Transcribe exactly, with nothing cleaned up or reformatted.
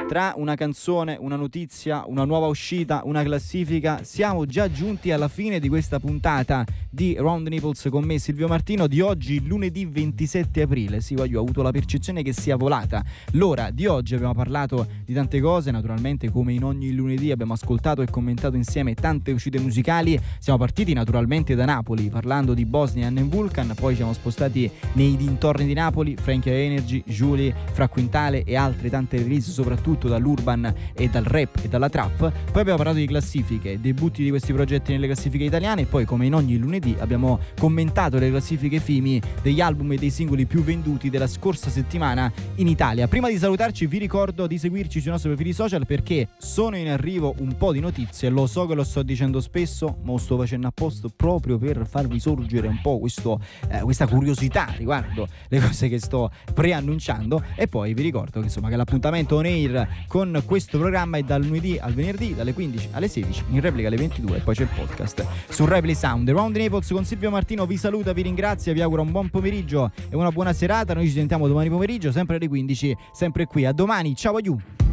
Tra una canzone, una notizia, una nuova uscita, una classifica, siamo già giunti alla fine di questa puntata di Round the Naples con me Silvio Martino di oggi, lunedì ventisette aprile. Sì, voglio, ho avuto la percezione che sia volata l'ora di oggi. Abbiamo parlato di tante cose, naturalmente come in ogni lunedì abbiamo ascoltato e commentato insieme tante uscite musicali. Siamo partiti naturalmente da Napoli parlando di Bosnia and Vulcan, poi ci siamo spostati nei dintorni di Napoli, Frankie Energy, Julie, Fra Quintale e altre tante release, soprattutto dall'urban e dal rap e dalla trap. Poi abbiamo parlato di classifiche, debutti di questi progetti nelle classifiche italiane, e poi come in ogni lunedì abbiamo commentato le classifiche F I M I degli album e dei singoli più venduti della scorsa settimana in Italia. Prima di salutarci vi ricordo di seguirci sui nostri profili social, perché sono in arrivo un po' di notizie. Lo so che lo sto dicendo spesso, ma lo sto facendo apposta proprio per farvi sorgere un po' questo, eh, questa curiosità riguardo le cose che sto preannunciando. E poi vi ricordo che insomma che l'appuntamento on air con questo programma è dal lunedì al venerdì dalle quindici alle sedici, in replica alle ventidue, e poi c'è il podcast su Replay Sound. Round the Naples con Silvio Martino vi saluta, vi ringrazia, vi auguro un buon pomeriggio e una buona serata. Noi ci sentiamo domani pomeriggio sempre alle quindici, sempre qui. A domani, ciao, aiù.